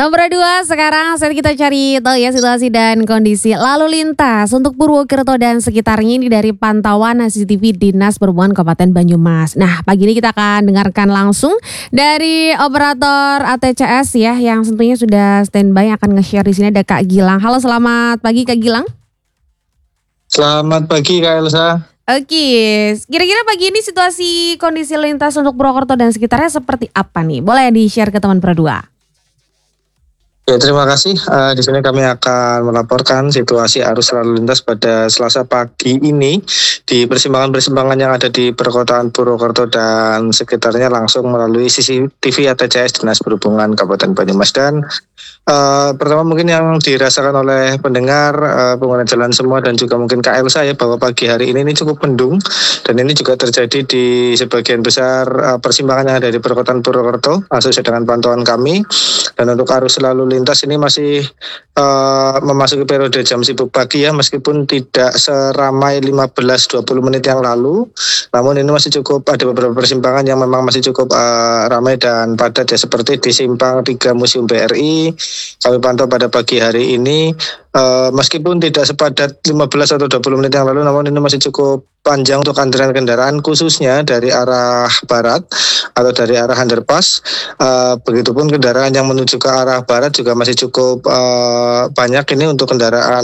Nomor 2, sekarang saat kita cari tahu ya situasi dan kondisi lalu lintas untuk Purwokerto dan sekitarnya ini dari pantauan CCTV Dinas Perhubungan Kabupaten Banyumas. Nah, pagi ini kita akan dengarkan langsung dari operator ATCS ya, yang tentunya sudah standby akan nge-share di sini ada Kak Gilang. Halo, selamat pagi Kak Gilang. Selamat pagi Kak Elsa. Oke, kira-kira pagi ini situasi kondisi lintas untuk Purwokerto dan sekitarnya seperti apa nih? Boleh di-share ke teman Pro 2? Ya, terima kasih. Di sini kami akan melaporkan situasi arus lalu lintas pada Selasa pagi ini di persimpangan-persimpangan yang ada di perkotaan Purwokerto dan sekitarnya langsung melalui CCTV ATCS Dinas Perhubungan Kabupaten Banyumas. Dan pertama mungkin yang dirasakan oleh pendengar, pengguna jalan semua dan juga mungkin Kak Elsa ya, bahwa pagi hari ini cukup mendung dan ini juga terjadi di sebagian besar persimpangan yang ada di perkotaan Purwokerto sesuai dengan pantauan kami. Dan untuk arus lalu lintas ini masih memasuki periode jam sibuk pagi ya, meskipun tidak seramai 15-20 menit yang lalu, namun ini masih cukup, ada beberapa persimpangan yang memang masih cukup ramai dan padat ya, seperti di Simpang 3 Museum BRI kami pantau pada pagi hari ini. Meskipun tidak sepadat 15 atau 20 menit yang lalu, namun ini masih cukup panjang untuk antrian kendaraan, khususnya dari arah barat atau dari arah underpass. Begitupun kendaraan yang menuju ke arah barat juga masih cukup banyak ini untuk kendaraan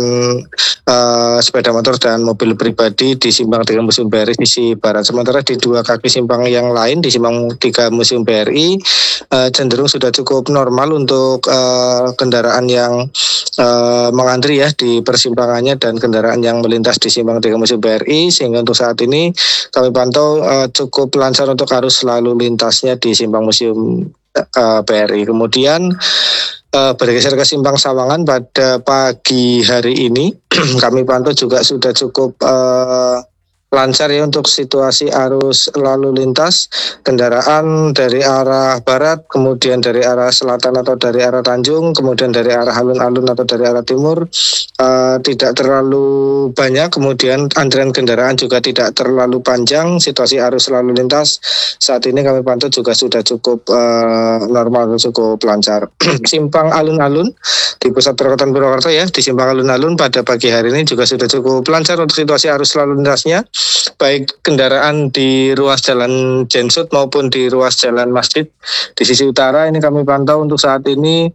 sepeda motor dan mobil pribadi di Simpang 3 Museum BRI sisi barat. Sementara di dua kaki simpang yang lain di Simpang 3 Museum BRI cenderung sudah cukup normal untuk kendaraan yang mengantri ya di persimpangannya dan kendaraan yang melintas di Simpang 3 Museum BRI, sehingga untuk saat ini kami pantau cukup lancar untuk arus lalu lintasnya di Simpang Museum BRI. Kemudian bergeser ke Simpang Sawangan pada pagi hari ini kami pantau juga sudah cukup lancar ya untuk situasi arus lalu lintas kendaraan dari arah barat, kemudian dari arah selatan atau dari arah Tanjung, kemudian dari arah alun-alun atau dari arah timur tidak terlalu banyak. Kemudian antrian kendaraan juga tidak terlalu panjang. Situasi arus lalu lintas saat ini kami pantau juga sudah cukup normal, cukup lancar. Simpang alun-alun di pusat perkotaan Purwokerto ya, di Simpang alun-alun pada pagi hari ini juga sudah cukup lancar untuk situasi arus lalu lintasnya, baik kendaraan di ruas jalan Jensut maupun di ruas jalan Masjid. Di sisi utara ini kami pantau untuk saat ini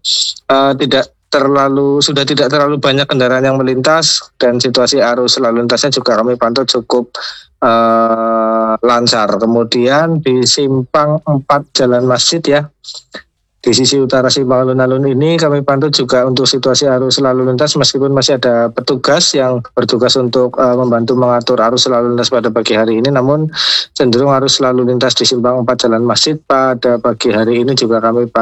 sudah tidak terlalu banyak kendaraan yang melintas, dan situasi arus lalu lintasnya juga kami pantau cukup lancar. Kemudian di Simpang 4 Jalan Masjid ya, di sisi utara Simpang alun-alun ini kami pantau juga untuk situasi arus lalu lintas, meskipun masih ada petugas yang bertugas untuk membantu mengatur arus lalu lintas pada pagi hari ini, namun cenderung arus lalu lintas di Simpang 4 Jalan Masjid pada pagi hari ini juga kami pantau